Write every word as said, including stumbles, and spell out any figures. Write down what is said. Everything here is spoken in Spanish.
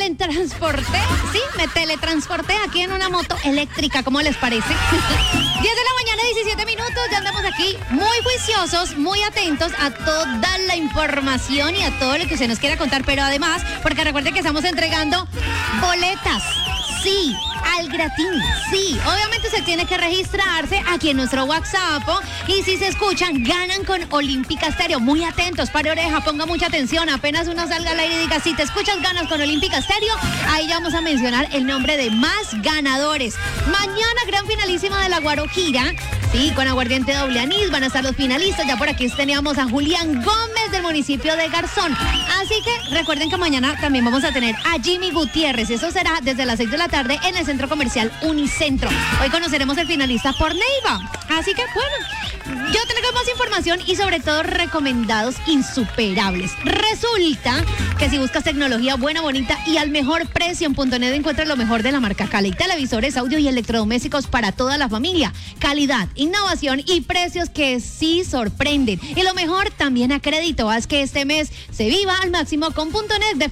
teletransporté, sí, me teletransporté aquí en una moto eléctrica, ¿cómo les parece? diez de la mañana, diecisiete minutos, ya andamos aquí muy juiciosos, muy atentos a toda la información y a todo lo que usted nos quiera contar, pero además, porque recuerde que estamos entregando boletas, sí, al gratín, sí. Obviamente se tiene que registrarse aquí en nuestro WhatsApp y si se escuchan, ganan con Olímpica Estéreo. Muy atentos, pare oreja, ponga mucha atención. Apenas uno salga al aire y diga, si te escuchas, ganas con Olímpica Estéreo. Ahí ya vamos a mencionar el nombre de más ganadores. Mañana, gran finalísima de la Guarojira. Sí, con aguardiente doble anís van a estar los finalistas. Ya por aquí teníamos a Julián Gómez del municipio de Garzón. Así que recuerden que mañana también vamos a tener a Jimmy Gutiérrez. Eso será desde las seis de la tarde en el Centro Comercial Unicentro. Hoy conoceremos el finalista por Neiva. Así que bueno, yo tengo más información y sobre todo recomendados insuperables. Resulta que si buscas tecnología buena, bonita y al mejor precio en punto net encuentras lo mejor de la marca Cali. Televisores, audio y electrodomésticos para toda la familia. Calidad, innovación y precios que sí sorprenden. Y lo mejor también a crédito. Haz que este mes se viva al máximo con punto net de